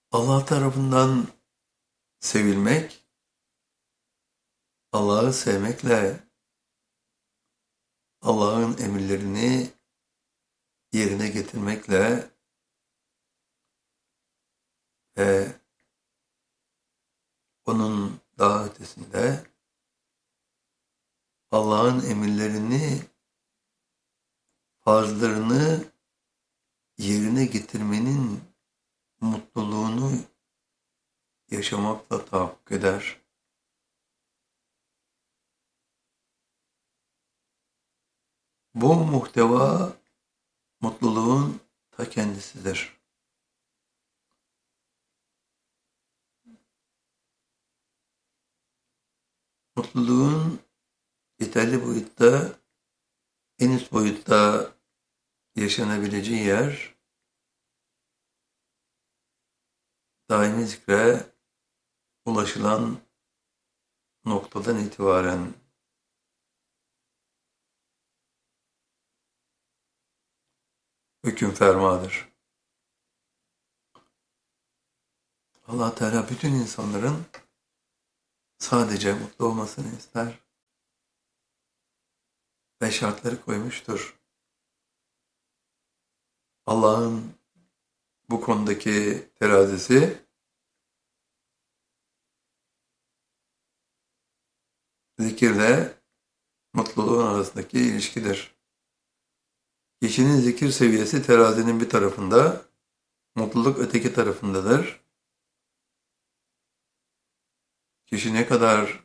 Allah tarafından sevilmek, Allah'ı sevmekle Allah'ın emirlerini yerine getirmekle ve onun daha ötesinde Allah'ın emirlerini, farzlarını yerine getirmenin mutluluğunu yaşamakla tahakkuk eder. Bu muhteva mutluluğun ta kendisidir. Mutluluğun yeterli boyutta, en üst boyutta yaşanabileceği yer, daimi zikre ulaşılan noktadan itibaren hüküm fermadır. Allah Teala bütün insanların sadece mutlu olmasını ister ve şartları koymuştur. Allah'ın bu konudaki terazisi zikirle mutluluğun arasındaki ilişkidir. Kişinin zikir seviyesi terazinin bir tarafında, mutluluk öteki tarafındadır. Kişi ne kadar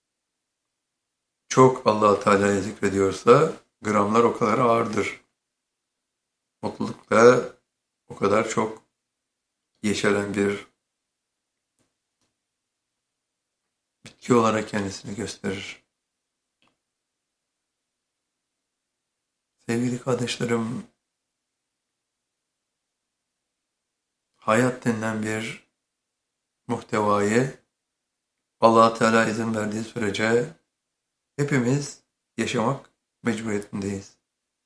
çok Allah Teala'yı zikrediyorsa gramlar o kadar ağırdır. Mutluluk da o kadar çok yeşeren bir bitki olarak kendisini gösterir. Sevgili kardeşlerim, hayat denilen bir muhtevayı Allah Teala izin verdiği sürece hepimiz yaşamak mecburiyetindeyiz.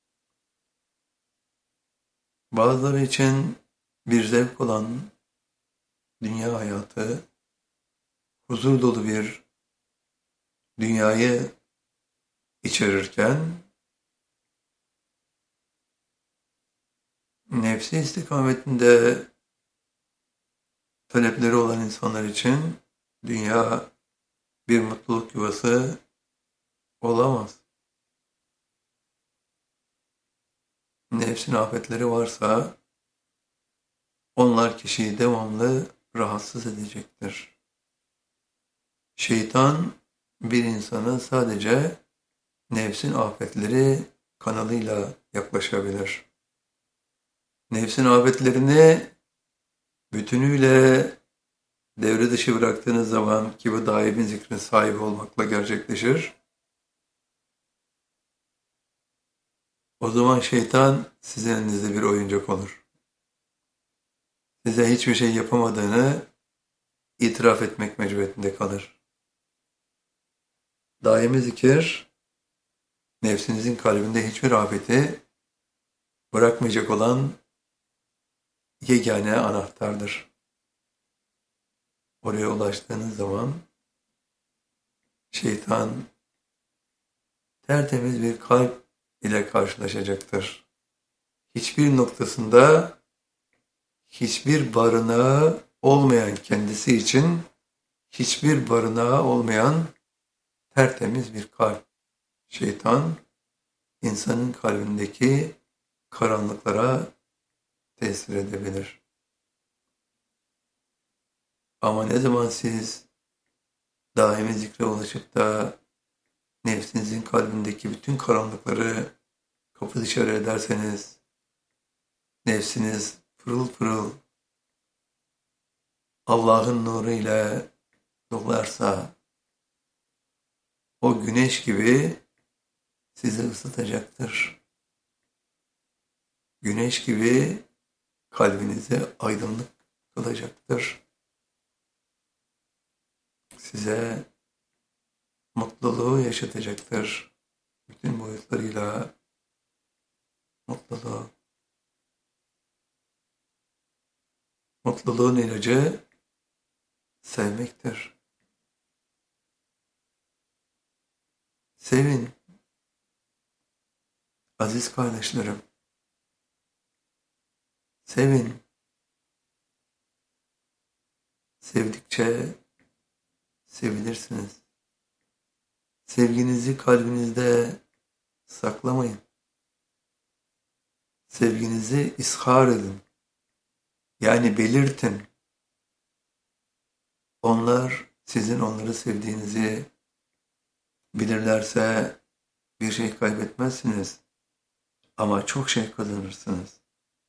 Bazıları için bir zevk olan dünya hayatı, huzur dolu bir dünyayı içerirken, nefsi istikametinde talepleri olan insanlar için dünya bir mutluluk yuvası olamaz. Nefsin afetleri varsa onlar kişiyi devamlı rahatsız edecektir. Şeytan bir insana sadece nefsin afetleri kanalıyla yaklaşabilir. Nefsin afetlerini bütünüyle devre dışı bıraktığınız zaman ki bu daimi zikrin sahibi olmakla gerçekleşir. O zaman şeytan sizin elinizde bir oyuncak olur. Size hiçbir şey yapamadığını itiraf etmek mecburiyetinde kalır. Daimi zikir, nefsinizin kalbinde hiçbir afeti bırakmayacak olan yegane anahtardır. Oraya ulaştığınız zaman şeytan tertemiz bir kalp ile karşılaşacaktır. Hiçbir noktasında hiçbir barınağı olmayan kendisi için hiçbir barınağı olmayan tertemiz bir kalp. Şeytan insanın kalbindeki karanlıklara tesir edebilir. Ama ne zaman siz daimi zikre ulaşıp da nefsinizin kalbindeki bütün karanlıkları kapı dışarı ederseniz, nefsiniz pırıl pırıl Allah'ın nuru ile dolarsa, o güneş gibi sizi ısıtacaktır. Güneş gibi kalbinize aydınlık kılacaktır. Size mutluluğu yaşatacaktır. Bütün boyutlarıyla mutluluğu. mutluluğun ilacı sevmektir. Sevin aziz kardeşlerim. Sevin. Sevdikçe sevilirsiniz. Sevginizi kalbinizde saklamayın. Sevginizi izhar edin. Yani belirtin. Onlar sizin onları sevdiğinizi bilirlerse bir şey kaybetmezsiniz. Ama çok şey kazanırsınız.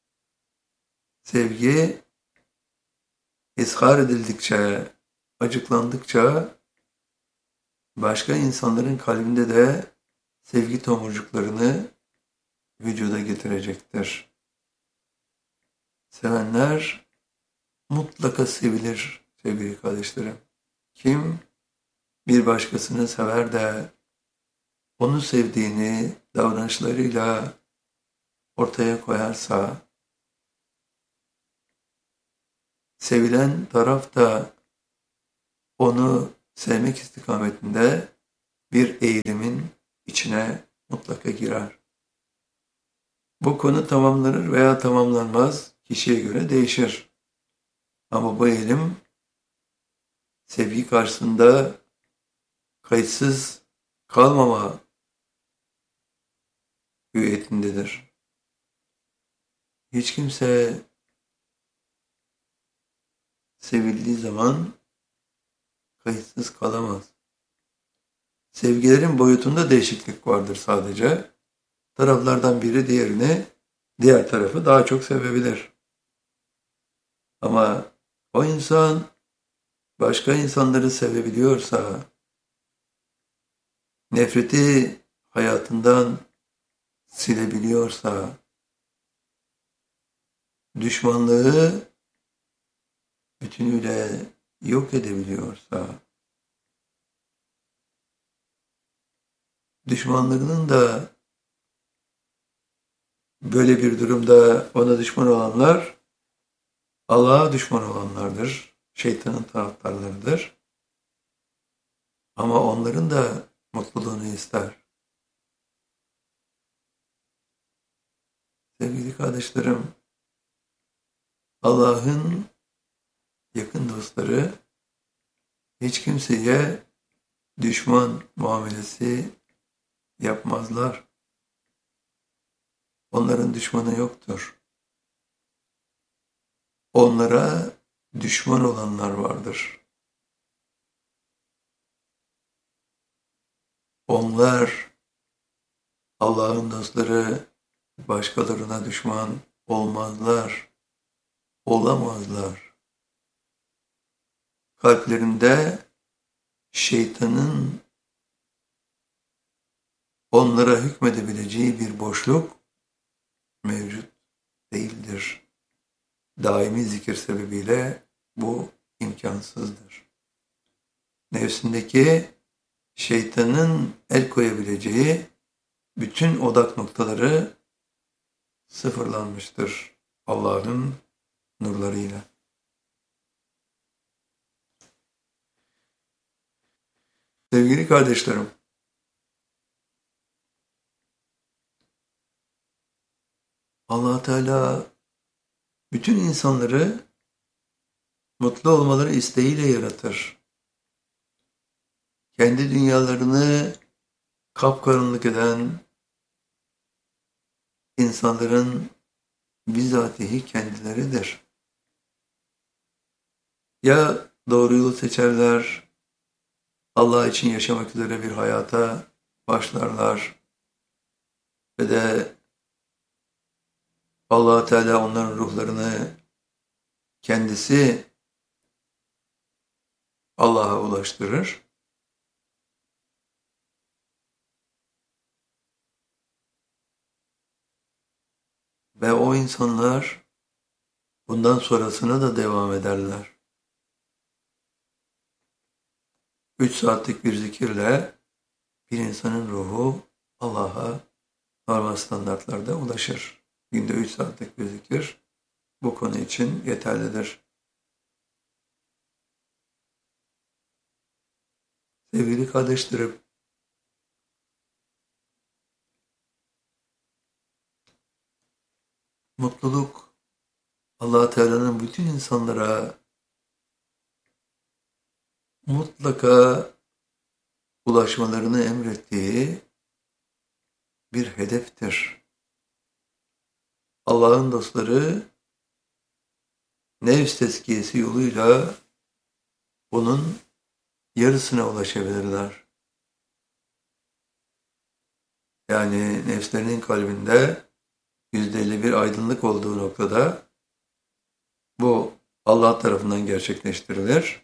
Sevgi izhar edildikçe, acıklandıkça başka insanların kalbinde de sevgi tomurcuklarını vücuda getirecektir. Sevenler mutlaka sevilir sevgili kardeşlerim. Kim bir başkasını sever de onu sevdiğini davranışlarıyla ortaya koyarsa, sevilen taraf da onu sevmek istikametinde bir eğilimin içine mutlaka girer. Bu konu tamamlanır veya tamamlanmaz, kişiye göre değişir. Ama bu eğilim sevgi karşısında kayıtsız kalmama hüviyetindedir. Hiç kimse sevildiği zaman kayıtsız kalamaz. Sevgilerin boyutunda değişiklik vardır sadece. Taraflardan biri diğer tarafı daha çok sevebilir. Ama o insan başka insanları sevebiliyorsa, nefreti hayatından silebiliyorsa, düşmanlığı bütünüyle yok edebiliyorsa, düşmanlığının da böyle bir durumda ona düşman olanlar Allah'a düşman olanlardır, şeytanın taraftarlarıdır. Ama onların da mutluluğunu ister. Sevgili kardeşlerim, Allah'ın yakın dostları hiç kimseye düşman muamelesi yapmazlar. Onların düşmanı yoktur. Onlara düşman olanlar vardır. Onlar, Allah'ın dostları, başkalarına düşman olmazlar, olamazlar. Kalplerinde şeytanın onlara hükmedebileceği bir boşluk mevcut değildir. Daimi zikir sebebiyle bu imkansızdır. Nefsindeki şeytanın el koyabileceği bütün odak noktaları sıfırlanmıştır Allah'ın nurlarıyla. Sevgili kardeşlerim, Allah Teala bütün insanları mutlu olmaları isteğiyle yaratır. Kendi dünyalarını kapkaranlık eden insanların bizatihi kendileridir. Ya doğru yolu seçerler, Allah için yaşamak üzere bir hayata başlarlar ve de Allah Teala onların ruhlarını kendisi Allah'a ulaştırır. Ve o insanlar bundan sonrasına da devam ederler. 3 saatlik bir zikirle bir insanın ruhu Allah'a normal standartlarda ulaşır. Günde 3 saatlik bir zikir bu konu için yeterlidir. Sevgili kardeşlerim, mutluluk Allah Teala'nın bütün insanlara mutlaka ulaşmalarını emrettiği bir hedeftir. Allah'ın dostları nefs tezkiyesi yoluyla bunun yarısına ulaşabilirler. Yani nefslerinin kalbinde %51 aydınlık olduğu noktada bu Allah tarafından gerçekleştirilir.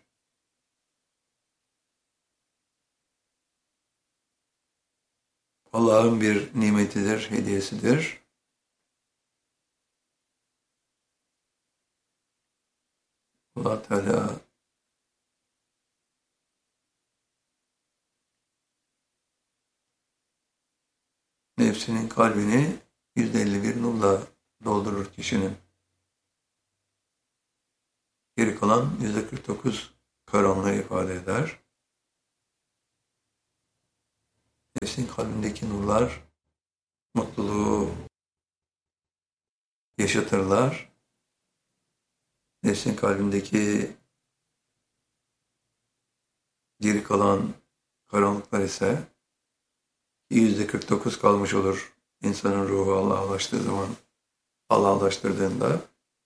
Allah'ın bir nimetidir, hediyesidir. Allah Teala nefsinin kalbini %51 nurla doldurur kişinin. Geri kalan %49 karanlığı ifade eder. Nefsin kalbindeki nurlar mutluluğu yaşatırlar. Nefsin kalbindeki geri kalan karanlıklar ise %49 kalmış olur. İnsanın ruhu Allah'a ulaştığı zaman, Allah'a ulaştırdığında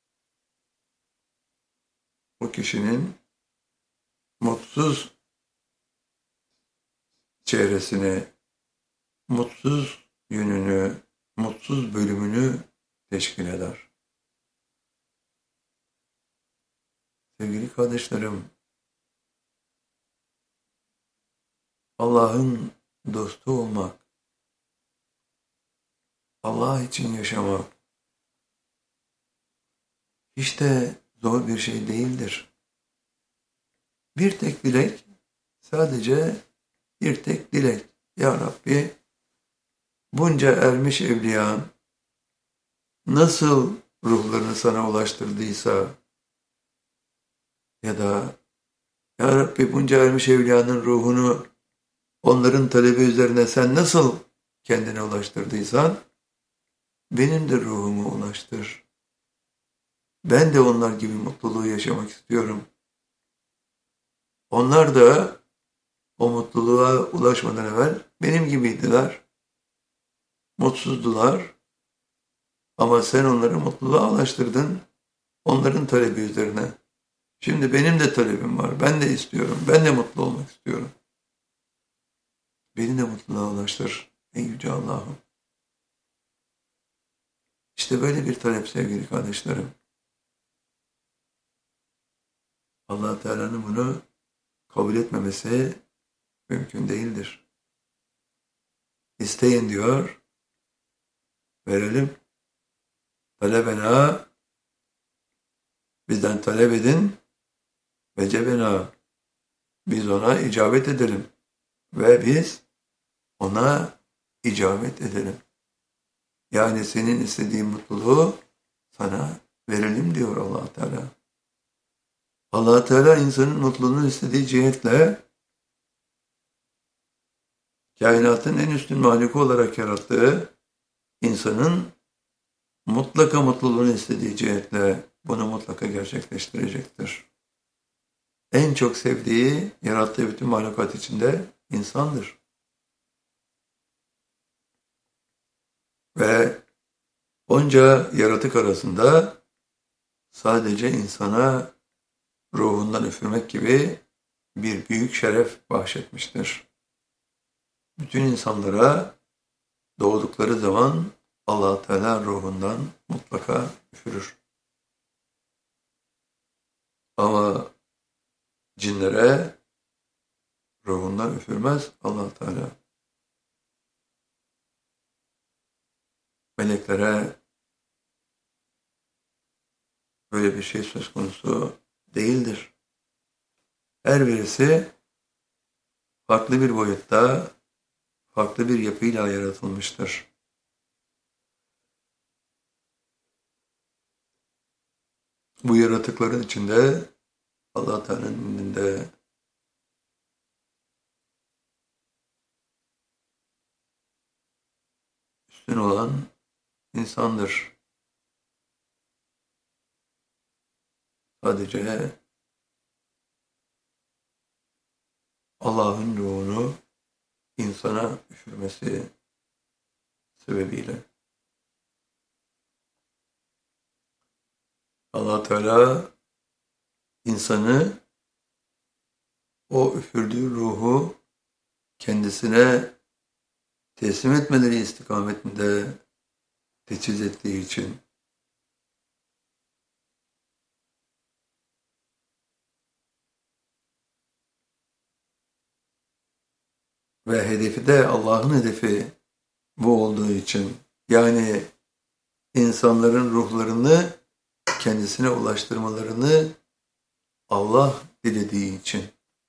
o kişinin mutsuz çehresini, mutsuz yönünü, mutsuz bölümünü teşkil eder. Sevgili kardeşlerim, Allah'ın dostu olmak, Allah için yaşamak hiç de zor bir şey değildir. Bir tek dilek, sadece bir tek dilek. Ya Rabbi, bunca ermiş evliyan nasıl ruhlarını sana ulaştırdıysa ya da Ya Rabbi bunca ermiş evliyanın ruhunu onların talebi üzerine sen nasıl kendine ulaştırdıysan benim de ruhumu ulaştır. Ben de onlar gibi mutluluğu yaşamak istiyorum. Onlar da o mutluluğa ulaşmadan evvel benim gibiydiler. Mutsuzdular. Ama sen onları mutluluğa ulaştırdın. Onların talebi üzerine. Şimdi benim de talebim var. Ben de istiyorum. Ben de mutlu olmak istiyorum. Beni de mutluluğa ulaştır ey Yüce Allah'ım. İşte böyle bir talep sevgili kardeşlerim. Allah Teala'nın bunu kabul etmemesi mümkün değildir. İsteyin diyor, verelim. Talebena, bizden talep edin. Vecebena, biz ona icabet edelim. Ve biz ona icabet edelim. Yani senin istediğin mutluluğu sana verelim diyor Allah Teala. Allah Teala insanın mutluluğunu istediği cihetle kainatın en üstün mahluku olarak yarattığı insanın mutlaka mutluluğunu istediği cihetle bunu mutlaka gerçekleştirecektir. En çok sevdiği, yarattığı bütün mahlukat içinde insandır. Ve onca yaratık arasında sadece insana ruhundan üfürmek gibi bir büyük şeref bahşetmiştir. Bütün insanlara doğdukları zaman Allah Teala ruhundan mutlaka üfürür. Ama cinlere ruhundan üfürmez Allah Teala. Meleklere böyle bir şey söz konusu değildir. Her birisi farklı bir boyutta, farklı bir yapıyla yaratılmıştır. Bu yaratıkların içinde Allah Teala'nın indinde üstün olan insandır. Sadece Allah'ın ruhunu insana üfürmesi sebebiyle. Allah Teala insanı o üfürdüğü ruhu kendisine teslim etmeleri istikametinde teçhiz ettiği için ve hedefi de Allah'ın hedefi bu olduğu için, yani insanların ruhlarını kendisine ulaştırmalarını Allah dilediği için,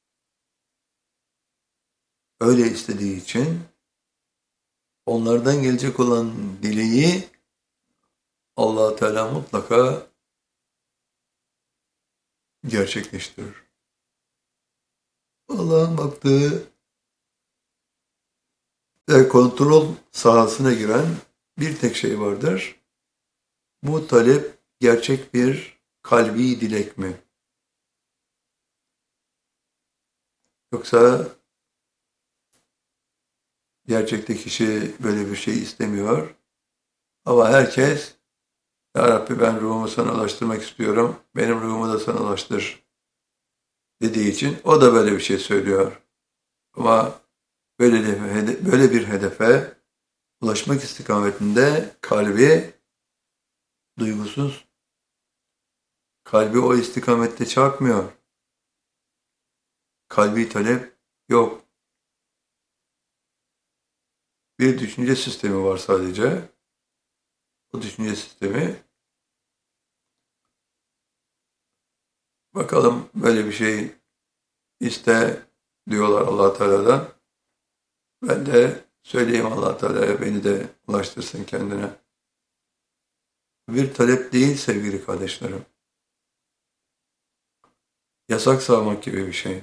öyle istediği için onlardan gelecek olan dileği Allah Teala mutlaka gerçekleştirir. Allah'ın baktığı ve kontrol sahasına giren bir tek şey vardır. Bu talep gerçek bir kalbi dilek mi? Yoksa gerçekte kişi böyle bir şey istemiyor. Ama herkes, Ya Rabbi ben ruhumu sana ulaştırmak istiyorum, benim ruhumu da sana ulaştır dediği için o da böyle bir şey söylüyor. Ama böyle bir hedefe ulaşmak istikametinde kalbi duygusuz, kalbi o istikamette çarpmıyor. Kalbi talep yok. Bir düşünce sistemi var sadece. O düşünce sistemi, bakalım böyle bir şey iste diyorlar Allah Teala'dan. Ben de söyleyeyim Allah Teala'ya beni de ulaştırsın kendine. Bir talep değil sevgili kardeşlerim. Yasak savmak gibi bir şey.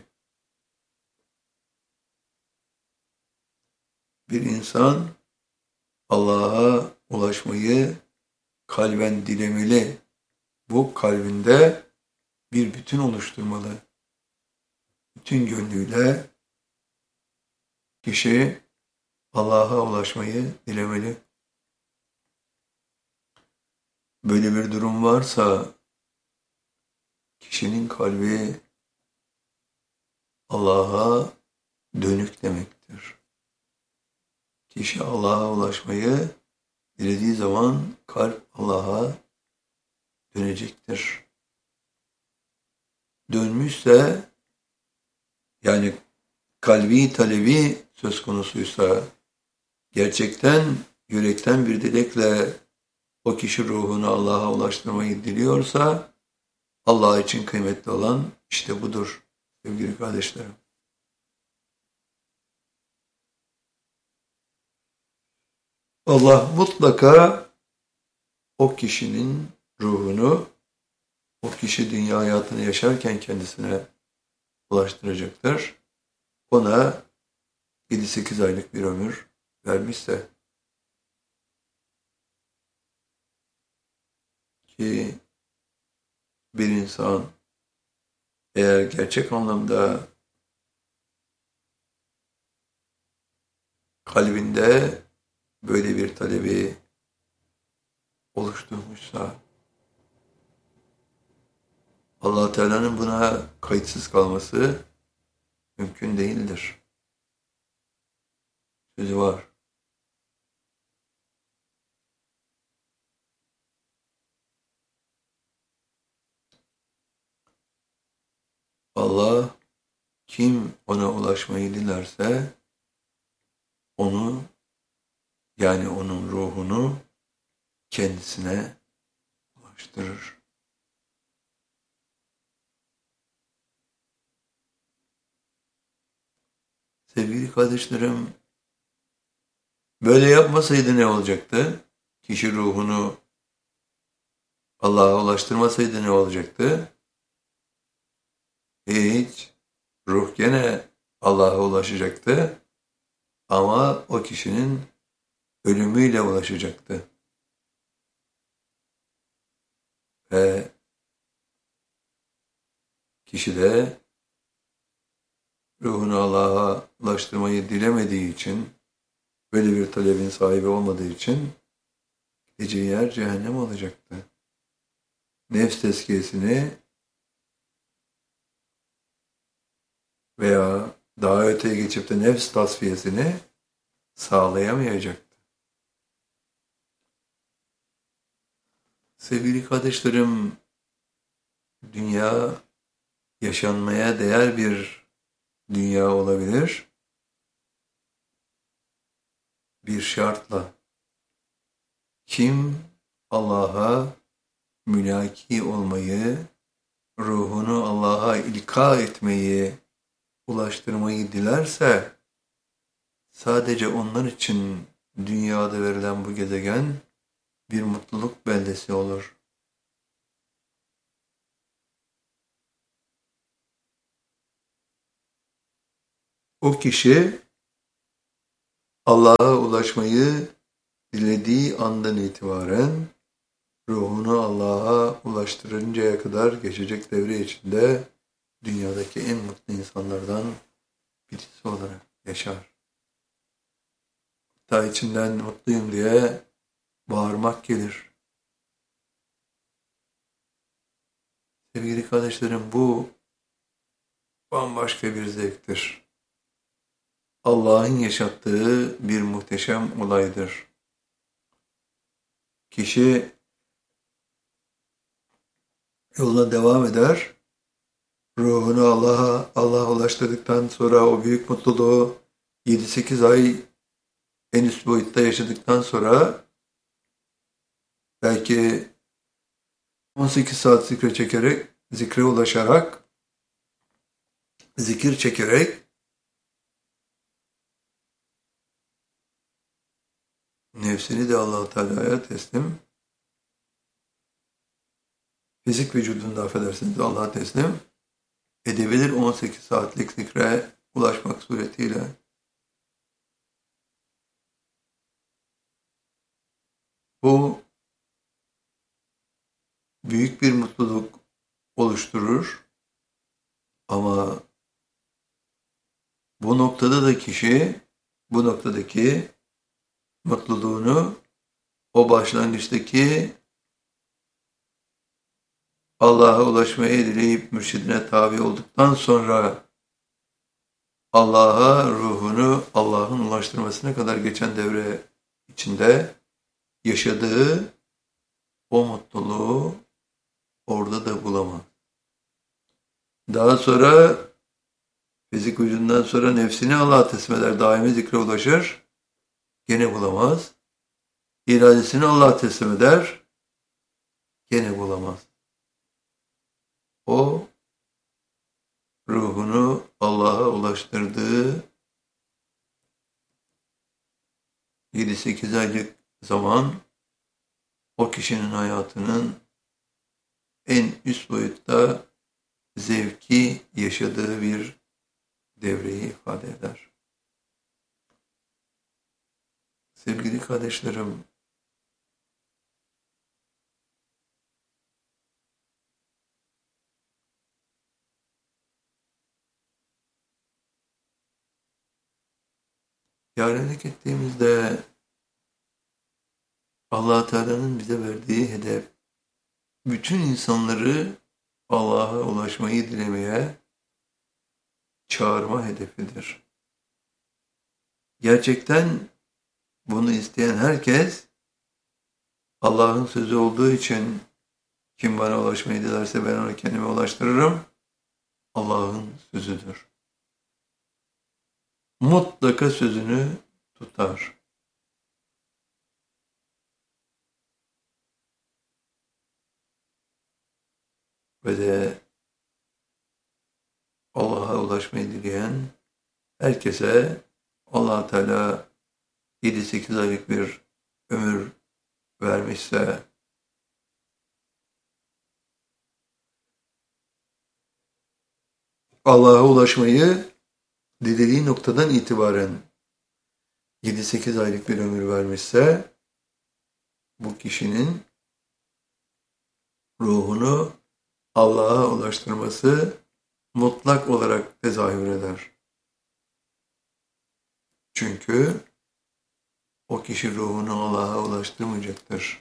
Bir insan Allah'a ulaşmayı kalben dilemeli. Bu kalbinde bir bütün oluşturmalı. Bütün gönlüyle kişi Allah'a ulaşmayı dilemeli. Böyle bir durum varsa kişinin kalbi Allah'a dönük demektir. Kişi Allah'a ulaşmayı dilediği zaman kalp Allah'a dönecektir. Dönmüşse, yani kalbi talebi söz konusuysa, gerçekten yürekten bir dilekle o kişi ruhunu Allah'a ulaştırmayı diliyorsa, Allah için kıymetli olan işte budur sevgili kardeşlerim. Allah mutlaka o kişinin ruhunu, o kişi dünya hayatını yaşarken kendisine ulaştıracaktır. Ona 7-8 aylık bir ömür vermişse, ki bir insan eğer gerçek anlamda kalbinde böyle bir talebi oluşturmuşsa, Allah Teala'nın buna kayıtsız kalması mümkün değildir. Sözü var. Allah kim ona ulaşmayı dilerse onu, yani onun ruhunu kendisine ulaştırır. Sevgili kardeşlerim, böyle yapmasaydı ne olacaktı? Kişi ruhunu Allah'a ulaştırmasaydı ne olacaktı? Hiç. Ruh gene Allah'a ulaşacaktı. Ama o kişinin ölümüyle ulaşacaktı. Ve kişi de ruhunu Allah'a ulaştırmayı dilemediği için, böyle bir talebin sahibi olmadığı için gideceği yer cehennem olacaktı. Nefs tezkiyesini veya daha öteye geçip de nefs tasfiyesini sağlayamayacaktı. Sevgili kardeşlerim, dünya yaşanmaya değer bir dünya olabilir. Bir şartla. Kim Allah'a mülaki olmayı, ruhunu Allah'a ilka etmeyi, ulaştırmayı dilerse, sadece onlar için dünyada verilen bu gezegen bir mutluluk beldesi olur. O kişi Allah'a ulaşmayı dilediği andan itibaren ruhunu Allah'a ulaştırıncaya kadar geçecek devre içinde dünyadaki en mutlu insanlardan birisi olarak yaşar. Hatta içinden mutluyum diye bağırmak gelir. Sevgili kardeşlerim, bu bambaşka bir zevktir. Allah'ın yaşattığı bir muhteşem olaydır. Kişi yoluna devam eder, ruhunu Allah'a ulaştırdıktan sonra o büyük mutluluğu 7-8 ay en üst boyutta yaşadıktan sonra belki 18 saat zikre ulaşarak, zikir çekerek nefsini de Allah-u Teala'ya teslim, fizik vücudunu da affedersiniz Allah'a teslim edebilir 18 saatlik zikre ulaşmak suretiyle. Bu büyük bir mutluluk oluşturur ama bu noktada da kişi bu noktadaki mutluluğunu o başlangıçtaki Allah'a ulaşmayı dileyip mürşidine tabi olduktan sonra Allah'a ruhunu Allah'ın ulaştırmasına kadar geçen devre içinde yaşadığı o mutluluğu orada da bulamaz. Daha sonra fizik vücudundan sonra nefsini Allah'a teslim eder, daimi zikre ulaşır, gene bulamaz. İradesini Allah'a teslim eder, gene bulamaz. O ruhunu Allah'a ulaştırdığı 7-8 aylık zaman o kişinin hayatının en üst boyutta zevki yaşadığı bir devreyi ifade eder. Sevgili kardeşlerim, yarenlik ettiğimizde Allah Teala'nın bize verdiği hedef, bütün insanları Allah'a ulaşmayı dilemeye çağırma hedefidir. Gerçekten bunu isteyen herkes Allah'ın sözü olduğu için kim bana ulaşmayı dilerse ben onu kendime ulaştırırım. Allah'ın sözüdür. Mutlaka sözünü tutar. Ve de Allah'a ulaşmayı dileyen herkese Allah Teala 7-8 aylık bir ömür vermişse Allah'a ulaşmayı dilediği noktadan itibaren 7-8 aylık bir ömür vermişse bu kişinin ruhunu Allah'a ulaştırması mutlak olarak tezahür eder. Çünkü o kişi ruhunu Allah'a ulaştırmayacaktır.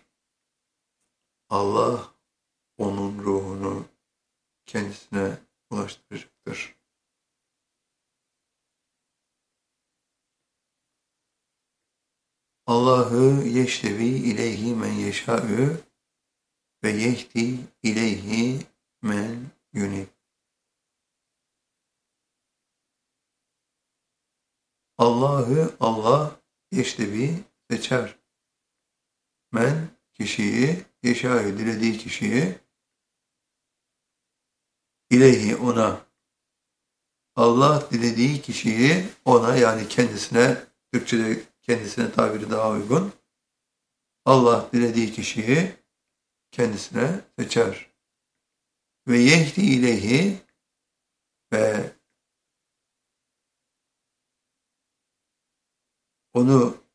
Allah onun ruhunu kendisine ulaştıracaktır. Allahu yeştevi ileyhi men yeşâ'ü ve yehdi ileyhi men yunib. Allah yeştevi seçer. Men kişiyi, yeşâ'ü dilediği kişiyi, ileyhi ona. Allah dilediği kişiyi ona, yani kendisine, Türkçe'de kendisine tabiri daha uygun. Allah dilediği kişiyi kendisine seçer. Ve yehdi ileyhi, ve onu